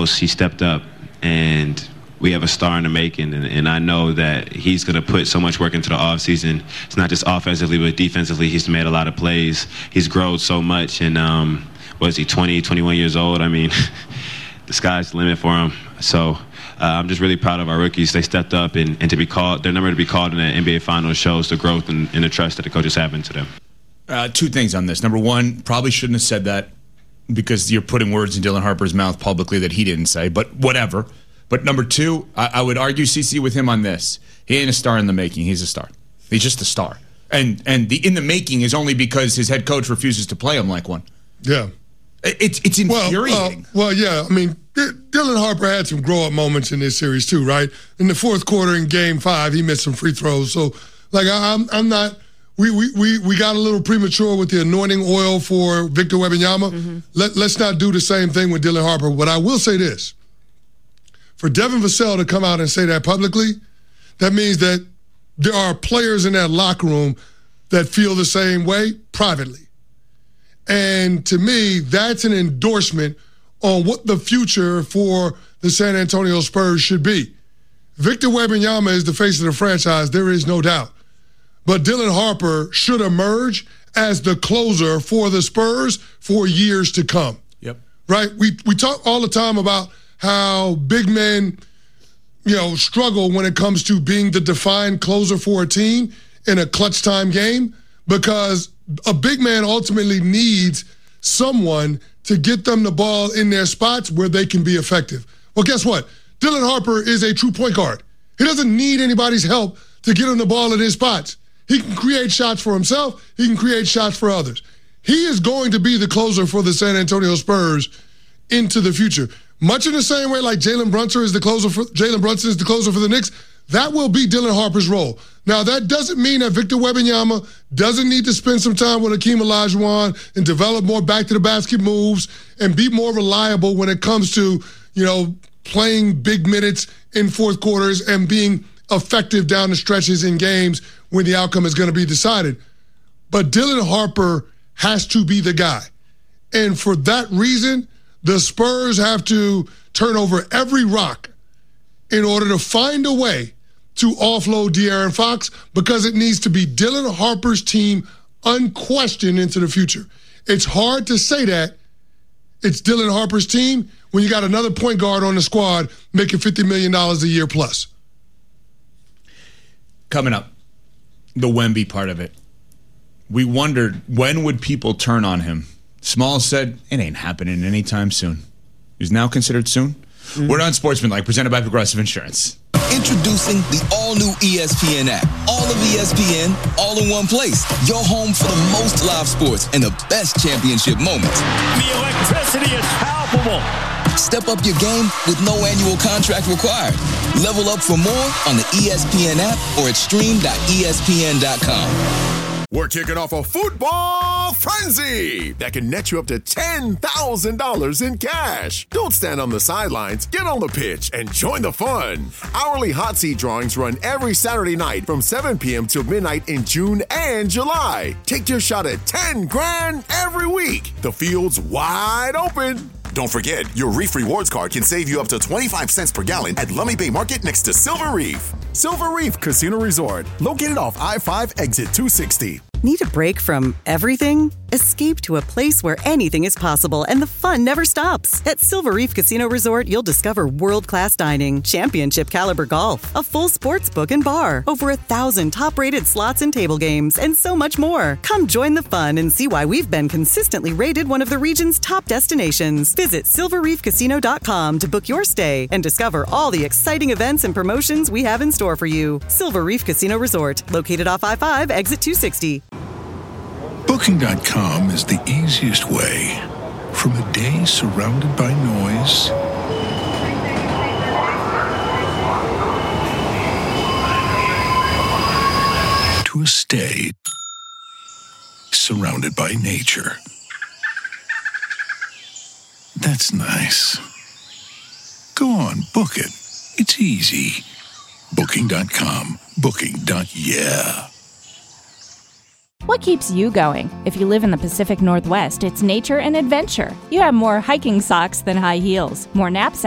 Coach, he stepped up, and we have a star in the making, and I know that he's going to put so much work into the offseason. It's not just offensively, but defensively. He's made a lot of plays. He's grown so much, and what is he, 20, 21 years old? I mean, the sky's the limit for him. So I'm just really proud of our rookies. They stepped up, and to be called, their number to be called in the NBA Finals shows the growth and the trust that the coaches have into them. Two things on this. Number one, probably shouldn't have said that because you're putting words in Dylan Harper's mouth publicly that he didn't say, but whatever. But number two, I would argue, CC, with him on this. He ain't a star in the making. He's a star. He's just a star. And the in the making is only because his head coach refuses to play him like one. Yeah. It's infuriating. Yeah. I mean, Dylan Harper had some grow-up moments in this series too, right? In the fourth quarter in Game 5, he missed some free throws. So, like, I'm not – we got a little premature with the anointing oil for Victor Wembanyama. Mm-hmm. Let's not do the same thing with Dylan Harper. But I will say this. For Devin Vassell to come out and say that publicly, that means that there are players in that locker room that feel the same way privately. And to me, that's an endorsement on what the future for the San Antonio Spurs should be. Victor Wembanyama is the face of the franchise, there is no doubt. But Dylan Harper should emerge as the closer for the Spurs for years to come. Yep. Right? We talk all the time about how big men, struggle when it comes to being the defined closer for a team in a clutch time game, because a big man ultimately needs someone to get them the ball in their spots where they can be effective. Well, guess what? Dylan Harper is a true point guard. He doesn't need anybody's help to get him the ball in his spots. He can create shots for himself. He can create shots for others. He is going to be the closer for the San Antonio Spurs into the future. Much in the same way like Jalen Brunson is the closer for the Knicks, that will be Dylan Harper's role. Now, that doesn't mean that Victor Wembanyama doesn't need to spend some time with Hakeem Olajuwon and develop more back-to-the-basket moves and be more reliable when it comes to, playing big minutes in fourth quarters and being effective down the stretches in games when the outcome is going to be decided. But Dylan Harper has to be the guy. And for that reason, the Spurs have to turn over every rock in order to find a way to offload De'Aaron Fox, because it needs to be Dylan Harper's team unquestioned into the future. It's hard to say that it's Dylan Harper's team when you got another point guard on the squad making $50 million a year plus. Coming up, the Wemby part of it. We wondered, when would people turn on him? Small said, it ain't happening anytime soon. Is now considered soon? Mm-hmm. We're on Sportsmanlike, presented by Progressive Insurance. Introducing the all-new ESPN app. All of ESPN, all in one place. Your home for the most live sports and the best championship moments. The electricity is palpable. Step up your game with no annual contract required. Level up for more on the ESPN app or at stream.espn.com. We're kicking off a football frenzy that can net you up to $10,000 in cash. Don't stand on the sidelines. Get on the pitch and join the fun. Hourly hot seat drawings run every Saturday night from 7 p.m. till midnight in June and July. Take your shot at $10,000 every week. The field's wide open. Don't forget, your Reef Rewards card can save you up to 25 cents per gallon at Lummi Bay Market next to Silver Reef. Silver Reef Casino Resort, located off I-5 exit 260. Need a break from everything? Escape to a place where anything is possible and the fun never stops. At Silver Reef Casino Resort, you'll discover world-class dining, championship caliber golf, a full sports book and bar, over 1,000 top-rated slots and table games, and so much more. Come join the fun and see why we've been consistently rated one of the region's top destinations. Visit silverreefcasino.com to book your stay and discover all the exciting events and promotions we have in store for you. Silver Reef Casino Resort, located off I-5, exit 260. Booking.com is the easiest way. From a day surrounded by noise to a stay surrounded by nature. That's nice. Go on, book it. It's easy. Booking.com. Booking.yeah. What keeps you going? If you live in the Pacific Northwest, it's nature and adventure. You have more hiking socks than high heels, more knapsacks